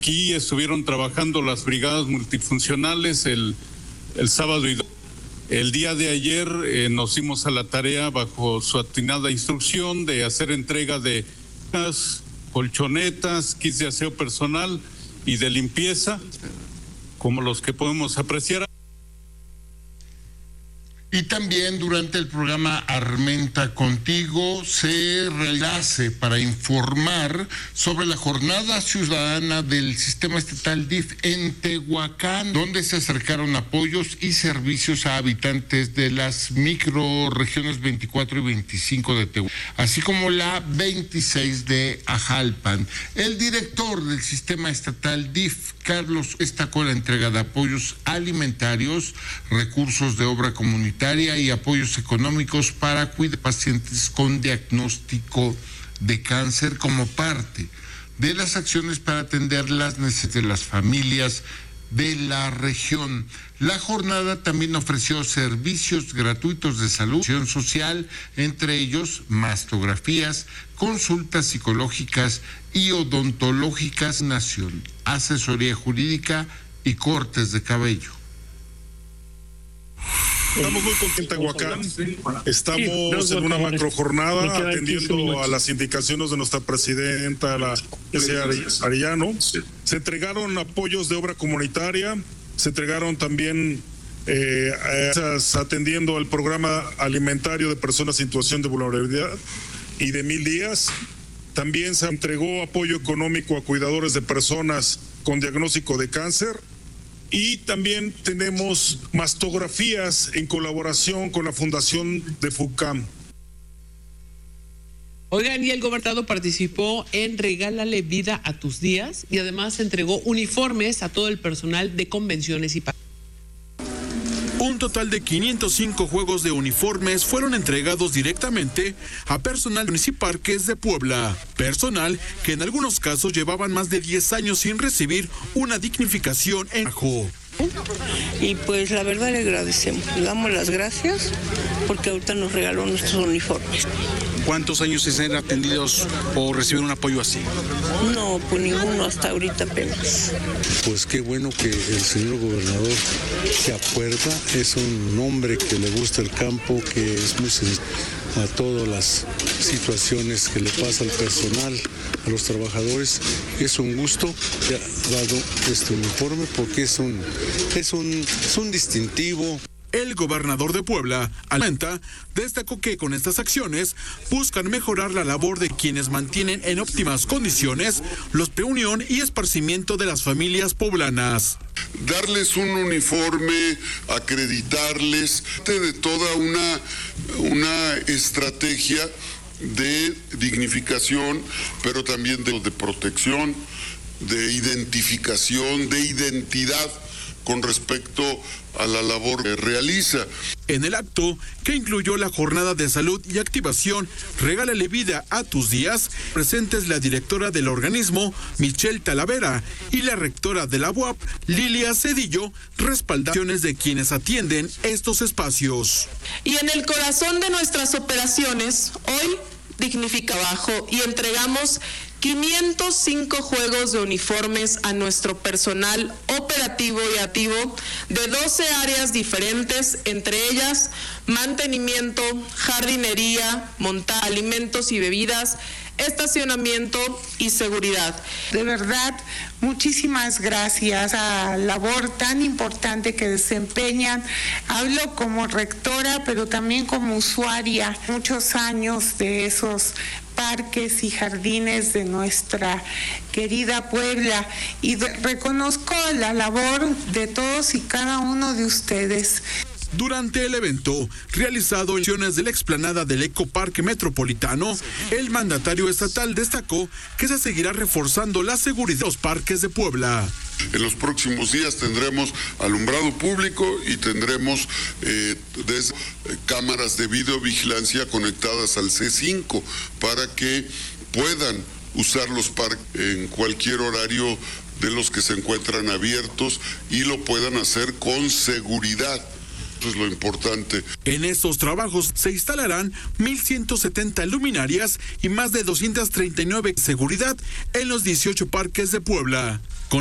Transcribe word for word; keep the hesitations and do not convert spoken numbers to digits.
Aquí estuvieron trabajando las brigadas multifuncionales el, el sábado y el día de ayer eh, nos dimos a la tarea bajo su atinada instrucción de hacer entrega de colchonetas, kits de aseo personal y de limpieza, como los que podemos apreciar. Y también durante el programa Armenta Contigo se realiza para informar sobre la jornada ciudadana del Sistema Estatal D I F en Tehuacán, donde se acercaron apoyos y servicios a habitantes de las microrregiones veinticuatro y veinticinco de Tehuacán, así como la veintiséis de Ajalpan. El director del Sistema Estatal D I F, Carlos, destacó la entrega de apoyos alimentarios, recursos de obra comunitaria y apoyos económicos para cuidar pacientes con diagnóstico de cáncer como parte de las acciones para atender las necesidades de las familias de la región. La jornada también ofreció servicios gratuitos de salud social, entre ellos mastografías, consultas psicológicas y odontológicas, nación, asesoría jurídica y cortes de cabello. Estamos muy contentos en Tehuacán, estamos en una macro jornada atendiendo a las indicaciones de nuestra presidenta, la Arellano. Se entregaron apoyos de obra comunitaria, se entregaron también eh, atendiendo al programa alimentario de personas en situación de vulnerabilidad y de mil días. También se entregó apoyo económico a cuidadores de personas con diagnóstico de cáncer. Y también tenemos mastografías en colaboración con la Fundación de FUCAM. Oigan, y el gobernador participó en Regálale Vida a Tus Días y además entregó uniformes a todo el personal de convenciones y Un total de quinientos cinco juegos de uniformes fueron entregados directamente a personal de Municipalparques de Puebla, personal que en algunos casos llevaban más de diez años sin recibir una dignificación en trabajo. Y pues la verdad le agradecemos, le damos las gracias porque ahorita nos regaló nuestros uniformes. ¿Cuántos años se han atendidos o reciben un apoyo así? No, pues ninguno hasta ahorita apenas. Pues qué bueno que el señor gobernador se acuerda, es un hombre que le gusta el campo, que es muy sensible a todas las situaciones que le pasa al personal, a los trabajadores. Es un gusto que ha dado este uniforme porque es un, es un, es un distintivo. El gobernador de Puebla, Almenta, destacó que con estas acciones buscan mejorar la labor de quienes mantienen en óptimas condiciones los reunión y esparcimiento de las familias poblanas. Darles un uniforme, acreditarles, de toda una, una estrategia de dignificación, pero también de, de protección, de identificación, de identidad con respecto a la labor que realiza. En el acto, que incluyó la jornada de salud y activación Regálale Vida a Tus Días, presentes la directora del organismo, Michelle Talavera, y la rectora de la U A P, Lilia Cedillo, respaldaciones de quienes atienden estos espacios. Y en el corazón de nuestras operaciones, hoy Dignifica Bajo, y entregamos quinientos cinco juegos de uniformes a nuestro personal operativo y activo de doce áreas diferentes, entre ellas mantenimiento, jardinería, montaje, alimentos y bebidas, estacionamiento y seguridad. De verdad, muchísimas gracias a la labor tan importante que desempeñan. Hablo como rectora, pero también como usuaria, muchos años de esos parques y jardines de nuestra querida Puebla, y de, reconozco la labor de todos y cada uno de ustedes. Durante el evento, realizado en acciones de la explanada del Ecoparque Metropolitano, el mandatario estatal destacó que se seguirá reforzando la seguridad de los parques de Puebla. En los próximos días tendremos alumbrado público y tendremos eh, des, eh, cámaras de videovigilancia conectadas al C cinco para que puedan usar los parques en cualquier horario de los que se encuentran abiertos y lo puedan hacer con seguridad. Eso es lo importante. En estos trabajos se instalarán mil ciento setenta luminarias y más de doscientas treinta y nueve de seguridad en los dieciocho parques de Puebla.